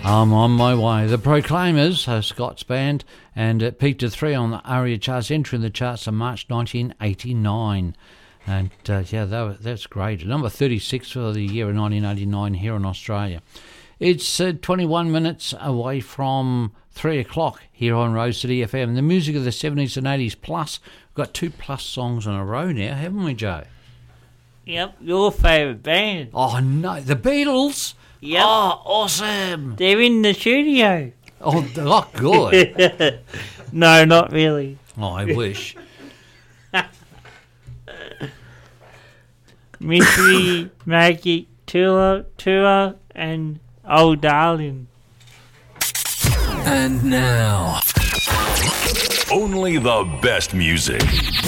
I'm on my way. The Proclaimers, Scott's band, and it peaked at 3 on the ARIA charts, entering the charts in March 1989. And that's great. Number 36 for the year of 1989 here in Australia. It's 21 minutes away from 3 o'clock here on Rose City FM. The music of the 70s and 80s plus. We've got 2+ songs in a row now, haven't we, Joe? Yep, your favourite band. Oh, no, the Beatles? Yep. Oh, awesome. They're in the studio. Oh, good. No, not really. Oh, I wish. Mystery, Magic, Tour, and Old Darling. And now, only the best music.